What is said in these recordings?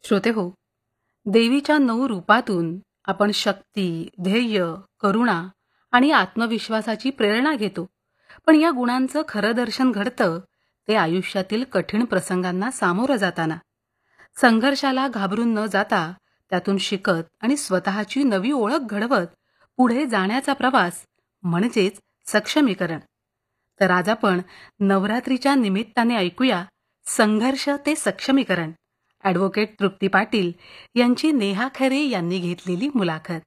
श्रोते हो, देवीच्या 9 रूपातून आपण शक्ती, ध्येय, करुणा आणि आत्मविश्वासाची प्रेरणा घेतो. पण या गुणांचं खरं दर्शन घडतं ते आयुष्यातील कठीण प्रसंगांना सामोरं जाताना. संघर्षाला घाबरून न जाता त्यातून शिकत आणि स्वतःची नवी ओळख घडवत पुढे जाण्याचा प्रवास म्हणजेच सक्षमीकरण. तर आज आपण नवरात्रीच्या निमित्ताने ऐकूया संघर्ष ते सक्षमीकरण. ॲडव्होकेट तृप्ती पाटील यांची नेहा खरे यांनी घेतलेली मुलाखत.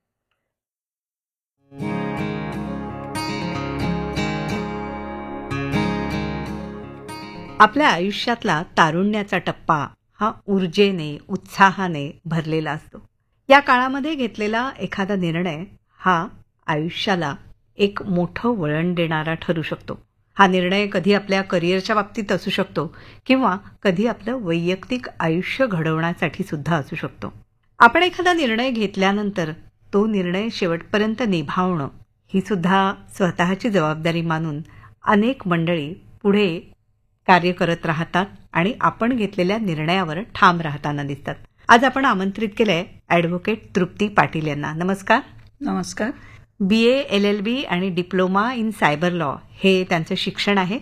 आपल्या आयुष्यातला तारुण्याचा टप्पा हा ऊर्जेने, उत्साहाने भरलेला असतो. या काळामध्ये घेतलेला एखादा निर्णय हा आयुष्याला एक मोठं वळण देणारा ठरू शकतो. हा निर्णय कधी आपल्या करिअरच्या बाबतीत असू शकतो किंवा कधी आपलं वैयक्तिक आयुष्य घडवण्यासाठी सुद्धा असू शकतो. आपण एखादा निर्णय घेतल्यानंतर तो निर्णय शेवटपर्यंत निभावणं ही सुद्धा स्वतःची जबाबदारी मानून अनेक मंडळी पुढे कार्य करत राहतात आणि आपण घेतलेल्या निर्णयावर ठाम राहताना दिसतात. आज आपण आमंत्रित केलंय ॲडव्होकेट तृप्ती पाटील यांना. नमस्कार. नमस्कार. BA LLB आणि डिप्लोमा इन सायबर लॉ हे त्यांचं शिक्षण आहे.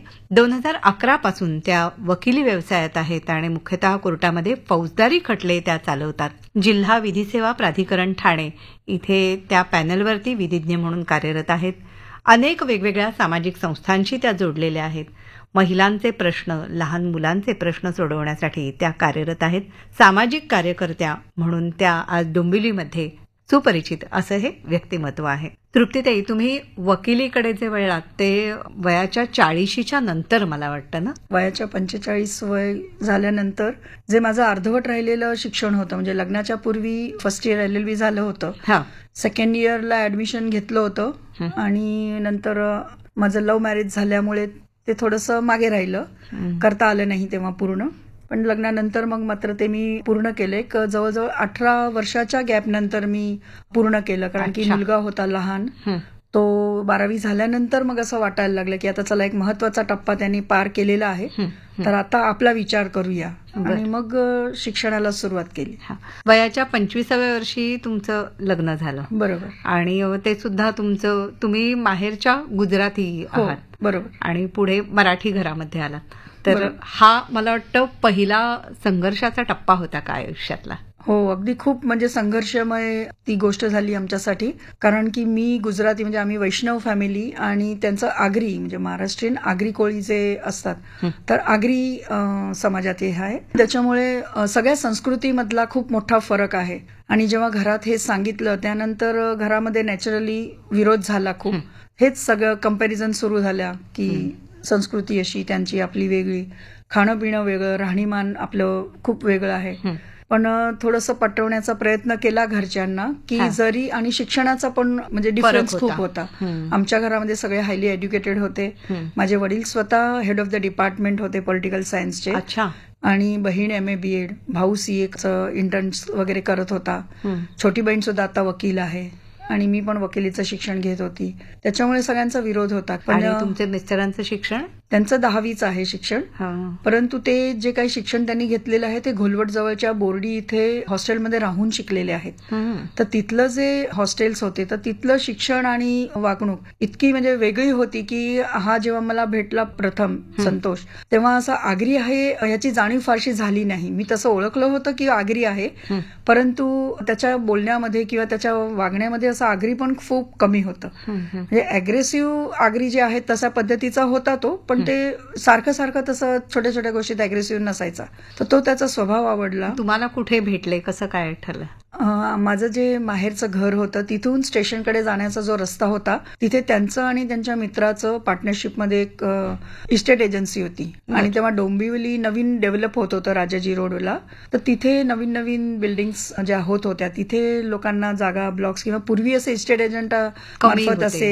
2011 पासून त्या वकिली व्यवसायात आहेत आणि मुख्यतः कोर्टामध्ये फौजदारी खटले त्या चालवतात. जिल्हा विधी सेवा प्राधिकरण ठाणे इथे त्या पॅनलवरती विधिज्ञ म्हणून कार्यरत आहेत. अनेक वेगवेगळ्या सामाजिक संस्थांशी त्या जोडलेल्या आहेत. महिलांचे प्रश्न, लहान मुलांचे प्रश्न सोडवण्यासाठी त्या कार्यरत आहेत. सामाजिक कार्यकर्त्या म्हणून त्या आज डोंबिवलीमध्ये सुपरिचित असं हे व्यक्तिमत्व आहे. तृप्तीताई, तुम्ही वकिलीकडे जे वळलात ते वयाच्या 40च्या नंतर मला वाटतं ना? वयाच्या 45 वय झाल्यानंतर जे माझं अर्धवट राहिलेलं शिक्षण होतं, म्हणजे लग्नाच्या पूर्वी फर्स्ट इयर LLB झालं होतं, सेकंड इयरला ऍडमिशन घेतलं होतं आणि नंतर माझं लव्ह मॅरेज झाल्यामुळे ते थोडंसं मागे राहिलं, करता आलं नाही तेव्हा पूर्ण. पण लग्नानंतर मग मात्र ते मी पूर्ण केले. जवळजवळ 18 वर्षाच्या गॅप नंतर मी पूर्ण केलं, कारण की मुलगा होता लहान. तो 12वी झाल्यानंतर मग असं वाटायला लागलं की आता चला एक महत्वाचा टप्पा त्यांनी पार केलेला आहे, तर आता आपला विचार करूया आणि मग शिक्षणाला सुरुवात केली. वयाच्या 25व्या वर्षी तुमचं लग्न झालं. बरोबर. आणि ते सुद्धा तुम्ही माहेरच्या गुजराती आहात. बरोबर. आणि पुढे मराठी घरामध्ये आलात. तर हा मला वाटतं पहिला संघर्षाचा टप्पा होता का आयुष्यातला? हो, अगदी खूप म्हणजे संघर्षमय ती गोष्ट झाली आमच्यासाठी. कारण की मी गुजराती, म्हणजे आम्ही वैष्णव फॅमिली आणि त्यांचं आगरी म्हणजे महाराष्ट्रीयन आगरी कोळी जे असतात, तर आगरी समाजात हे आहे. त्याच्यामुळे सगळ्या संस्कृतीमधला खूप मोठा फरक आहे. आणि जेव्हा घरात हे सांगितलं त्यानंतर घरामध्ये नॅचरली विरोध झाला खूप. हेच सगळं कंपॅरिझन सुरू झाल्या की संस्कृती अशी, त्यांची आपली वेगळी, खाणं पिणं वेगळं, राहणीमान आपलं खूप वेगळं आहे. पण थोडंसं पटवण्याचा प्रयत्न केला घरच्यांना की जरी, आणि शिक्षणाचा पण म्हणजे डिफरन्स खूप होता. आमच्या घरामध्ये सगळे हायली एज्युकेटेड होते. माझे वडील स्वतः हेड ऑफ द डिपार्टमेंट होते पॉलिटिकल सायन्सचे. आणि बहीण MA BEd, भाऊ CA इंटर्न्स वगैरे करत होता. छोटी बहीण सुद्धा आता वकील आहे आणि मी पण वकिलीचं शिक्षण घेत होती. त्याच्यामुळे सगळ्यांचा विरोध होता. पण तुमच्या मिस्टरांचं शिक्षण? त्यांचं 10वीचं आहे शिक्षण. परंतु ते जे काही शिक्षण त्यांनी घेतलेलं आहे ते घोलवड जवळच्या बोर्डी इथे हॉस्टेलमध्ये राहून शिकलेले आहेत. तर तिथलं जे हॉस्टेल्स होते तर तिथलं शिक्षण आणि वागणूक इतकी म्हणजे वेगळी होती की हा जेव्हा मला भेटला प्रथम संतोष, तेव्हा असं आगरी आहे याची जाणीव फारशी झाली नाही. मी तसं ओळखलं होतं की आगरी आहे, परंतु त्याच्या बोलण्यामध्ये किंवा त्याच्या वागण्यामध्ये असं आगरी पण खूप कमी होतं. म्हणजे अग्रेसिव्ह आगरी जे आहेत तशा पद्धतीचा होता तो, पण ते सारखं सारखं तसं छोट्या छोट्या गोष्टीत अग्रेसिव्ह नसायचा. तर तो त्याचा स्वभाव आवडला. तुम्हाला कुठे भेटले, कसं काय ठरलं? माझं जे माहेरचं घर होतं तिथून स्टेशनकडे जाण्याचा जो रस्ता होता तिथे त्यांचं आणि त्यांच्या मित्राचं पार्टनरशिपमध्ये एक इस्टेट एजन्सी होती. आणि तेव्हा डोंबिवली नवीन डेव्हलप होत होतं राजाजी रोडला. तर तिथे नवीन नवीन बिल्डिंग्स ज्या होत होत्या तिथे लोकांना जागा, ब्लॉक्स किंवा पूर्वी असे इस्टेट एजंट मार्फत असे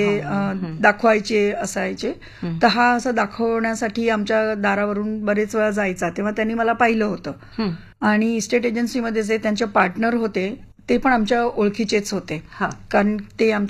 दाखवायचे असायचे. तर हा असं दाखवण्यासाठी आमच्या दारावरून बरेच वेळा जायचा. तेव्हा त्यांनी मला पाहिलं होतं. आणि इस्टेट एजन्सीमध्ये जे त्यांचे पार्टनर होते ते पण आमच्या ओळखीचेच होते, कारण ते